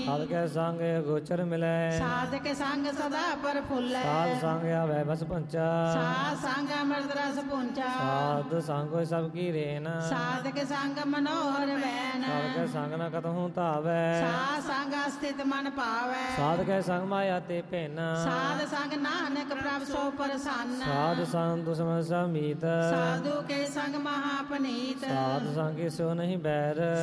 ਸਾਧ ਕੈ ਸੰਗ ਗੋਚਰ ਮਿਲੈ ਸਾਧ ਕੇ ਸੰਗ ਸਦਾ ਪਰ ਫੁੱਲੈ ਸਾਧ ਸੰਗ ਆਵੈ ਬਸ ਪੰਚਾ ਸਾਧ ਸੰਗ ਅੰਮ੍ਰਿਤ ਰਸ ਪੁੰਚਾ ਸਾਧ ਸੰਗ ਹੋਇ ਸਭ ਕੀ ਰੇਨ ਸਾਧ ਕੇ ਸੰਗ ਮਨੋਹਰ ਵੈਨ ਸਾਧ ਕੈ ਸੰਗ ਨ ਕਤਹੁ ਧਾਵੈ ਸਾਧ ਸੰਗ ਸਥਿਤ ਮਨ ਭਾਵੈ ਸਾਧ ਕੈ ਸੰਗ ਮਾਇਆ ਤੇ ਭਿੰਨ ਸਾਧ ਸੰਗ ਨਾਨਕ ਪ੍ਰਭ ਸੋ ਪ੍ਰਸੰਨ ਸਾਧ ਸੰਗ ਦੁਸ਼ਮਨ ਸਮੀਤ ਸਾਧੂ ਕੇ ਸੰਗ ਮਹਾ ਪਨੀਤ ਸਾਧ ਸੰਗ ਸੋ ਨਹੀਂ ਬੈਰ